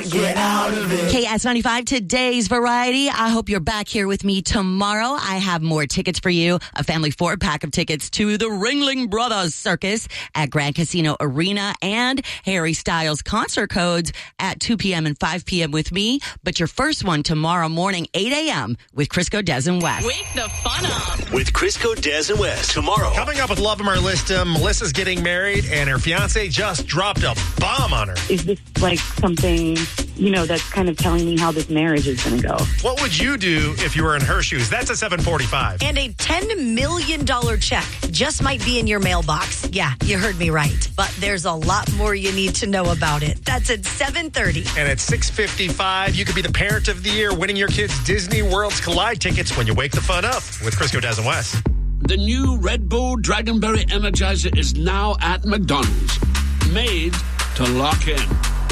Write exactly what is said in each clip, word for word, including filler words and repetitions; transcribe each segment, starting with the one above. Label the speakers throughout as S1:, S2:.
S1: get out of it.
S2: K S ninety-five, today's variety. I hope you're back here with me tomorrow. I have more tickets for you. A family four-pack of tickets to the Ringling Brothers Circus at Grand Casino Arena and Harry Styles concert codes at two p.m. and five p.m. with me. But your first one tomorrow morning, eight a.m. with Crisco, Des, and West.
S3: Wake the fun up.
S4: With Crisco, Des, and West tomorrow.
S5: Coming up with Love 'Em or List 'Em, Melissa's getting married and her fiance just dropped a bomb on her.
S6: Is this like something, you know, that's kind of telling me how this marriage is going to go?
S5: What would you do if you were in her shoes? That's a seven forty-five.
S3: And a ten million dollars check just might be in your mailbox. Yeah, you heard me right. But there's a lot more you need to know about it. That's at seven thirty.
S5: And at six fifty-five, you could be the parent of the year winning your kids' Disney World's Collide tickets when you wake the fun up with Crisco, Des, and West.
S7: The new Red Bull Dragonberry Energizer is now at McDonald's. Made to lock in.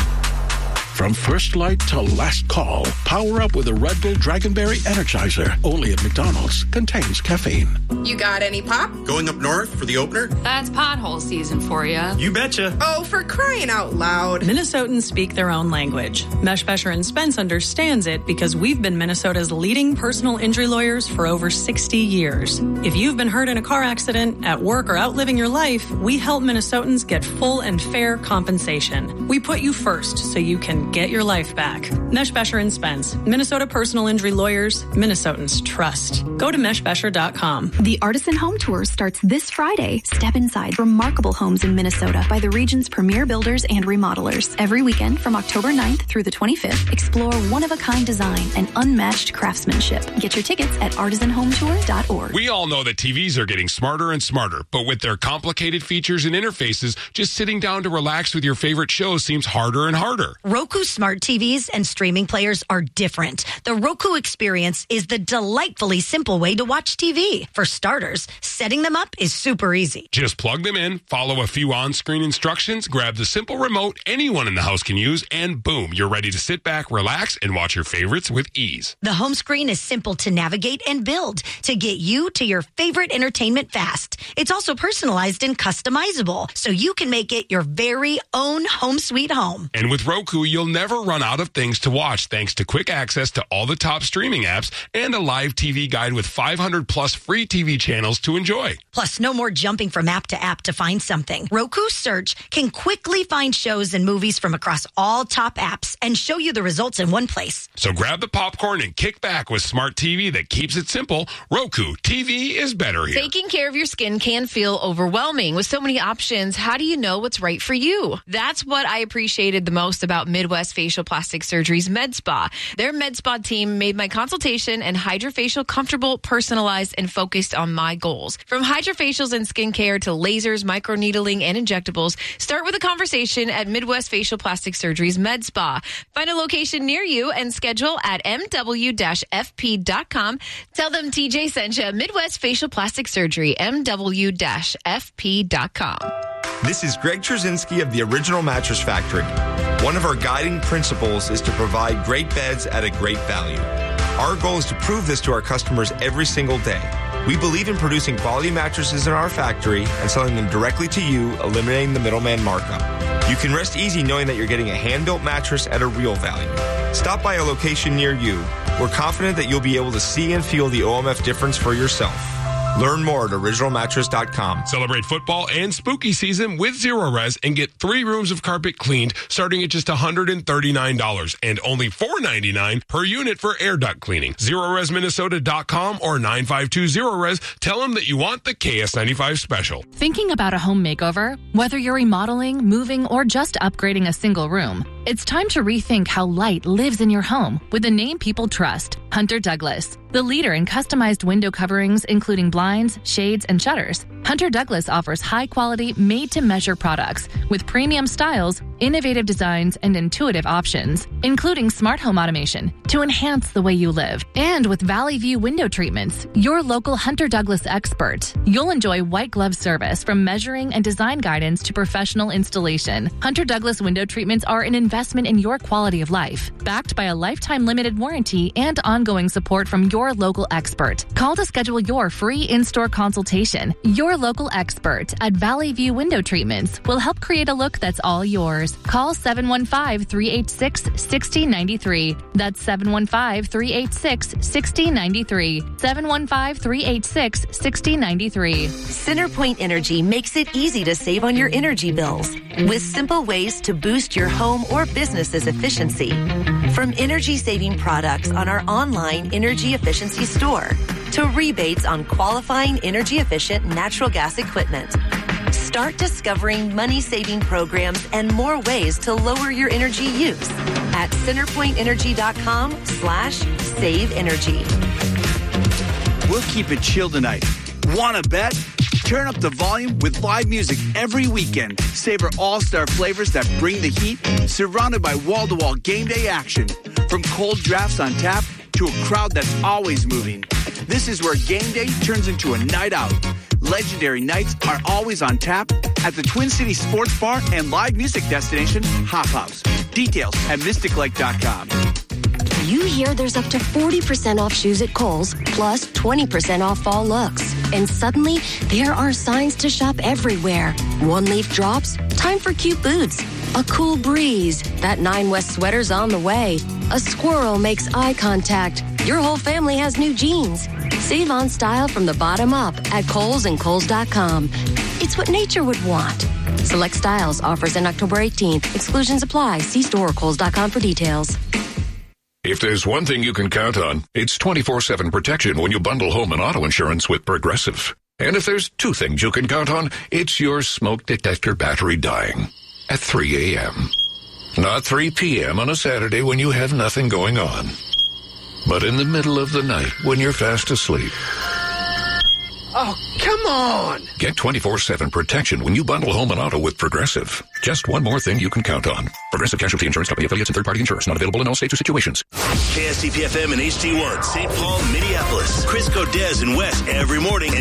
S8: From first light to last call, power up with a Red Bull Dragonberry Energizer. Only at McDonald's. Contains caffeine.
S9: You got any pop?
S10: Going up north for the opener?
S11: That's pothole season for you.
S5: You betcha.
S9: Oh, for crying out loud.
S12: Minnesotans speak their own language. Mesh Besher and Spence understands it because we've been Minnesota's leading personal injury lawyers for over sixty years. If you've been hurt in a car accident, at work, or out living your life, we help Minnesotans get full and fair compensation. We put you first so you can get your life back. Mesh Besher and Spence, Minnesota personal injury lawyers, Minnesotans trust. Go to mesh besher dot com.
S13: The Artisan Home Tour starts this Friday. Step inside remarkable homes in Minnesota by the region's premier builders and remodelers. Every weekend from October ninth through the twenty-fifth, explore one-of-a-kind design and unmatched craftsmanship. Get your tickets at artisan home tour dot org.
S14: We all know that T Vs are getting smarter and smarter, but with their complicated features and interfaces, just sitting down to relax with your favorite shows seems harder and harder.
S3: Roku smart T Vs and streaming players are different. The Roku experience is the delightfully simple way to watch T V. For starters, setting them up is super easy.
S14: Just plug them in, follow a few on-screen instructions, grab the simple remote anyone in the house can use, and boom, you're ready to sit back, relax, and watch your favorites with ease.
S3: The home screen is simple to navigate and build to get you to your favorite entertainment fast. It's also personalized and customizable, so you can make it your very own home sweet home.
S14: And with Roku, you'll never run out of things to watch thanks to quick access to all the top streaming apps and a live T V guide with five hundred plus free T V channels to enjoy.
S3: Plus, no more jumping from app to app to find something. Roku Search can quickly find shows and movies from across all top apps and show you the results in one place.
S14: So grab the popcorn and kick back with smart T V that keeps it simple. Roku, T V is better here.
S11: Taking care of your skin can feel overwhelming. With so many options, how do you know what's right for you? That's what I appreciated the most about Midwest Facial Plastic Surgery's Med Spa. Their Med Spa team made my consultation and hydrofacial comfortable, personalized, and focused on my goals. From hydrofacials and skincare to lasers, microneedling, and injectables, start with a conversation at Midwest Facial Plastic Surgery's Med Spa. Find a location near you and schedule at m w dash f p dot com. Tell them T J sent you. Midwest Facial Plastic Surgery, m w dash f p dot com.
S15: This is Greg Trzynski of the Original Mattress Factory. One of our guiding principles is to provide great beds at a great value. Our goal is to prove this to our customers every single day. We believe in producing quality mattresses in our factory and selling them directly to you, eliminating the middleman markup. You can rest easy knowing that you're getting a hand-built mattress at a real value. Stop by a location near you. We're confident that you'll be able to see and feel the O M F difference for yourself. Learn more at original mattress dot com.
S14: Celebrate football and spooky season with Zero Res and get three rooms of carpet cleaned starting at just one hundred thirty-nine dollars and only four ninety-nine per unit for air duct cleaning. zero res minnesota dot com or nine five two zero res. Tell them that you want the K S ninety-five special.
S16: Thinking about a home makeover? Whether you're remodeling, moving, or just upgrading a single room, it's time to rethink how light lives in your home with a name people trust, Hunter Douglas. The leader in customized window coverings, including blinds, shades, and shutters, Hunter Douglas offers high-quality, made-to-measure products with premium styles, innovative designs, and intuitive options, including smart home automation to enhance the way you live. And with Valley View window treatments, your local Hunter Douglas expert, you'll enjoy white glove service from measuring and design guidance to professional installation. Hunter Douglas window treatments are an investment in your quality of life, backed by a lifetime limited warranty and ongoing support from your local expert. Call to schedule your free in-store consultation. Your Our local expert at Valley View Window Treatments will help create a look that's all yours. Call seven one five, three eight six, six zero nine three. That's seven one five, three eight six, six zero nine three. seven one five, three eight six, six zero nine three.
S1: CenterPoint Energy makes it easy to save on your energy bills with simple ways to boost your home or business's efficiency. From energy-saving products on our online energy efficiency store to rebates on qualifying energy-efficient natural gas equipment. Start discovering money-saving programs and more ways to lower your energy use at centerpointenergy.com slash save energy.
S10: We'll keep it chill tonight. Wanna bet? Turn up the volume with live music every weekend. Savor all-star flavors that bring the heat, surrounded by wall-to-wall game day action. From cold drafts on tap to a crowd that's always moving. This is where game day turns into a night out. Legendary nights are always on tap at the Twin Cities Sports Bar and live music destination, Hop House. Details at mystic lake dot com.
S17: You hear there's up to forty percent off shoes at Kohl's, plus twenty percent off fall looks. And suddenly, there are signs to shop everywhere. One leaf drops, time for cute boots. A cool breeze, that Nine West sweater's on the way. A squirrel makes eye contact. Your whole family has new jeans. Save on style from the bottom up at Kohl's and Kohl's dot com. It's what nature would want. Select styles, offers in October eighteenth. Exclusions apply. See store or Kohl's dot com for details.
S8: If there's one thing you can count on, it's twenty-four seven protection when you bundle home and auto insurance with Progressive. And if there's two things you can count on, it's your smoke detector battery dying at three a.m. Not three p.m. on a Saturday when you have nothing going on, but in the middle of the night when you're fast asleep.
S18: Oh, come on!
S8: Get twenty-four seven protection when you bundle home and auto with Progressive. Just one more thing you can count on. Progressive Casualty Insurance Company, affiliates, and third-party insurers. Not available in all states or situations.
S4: K S T P F M and H D one, Saint Paul, Minneapolis. Chris Godez and Wes every morning and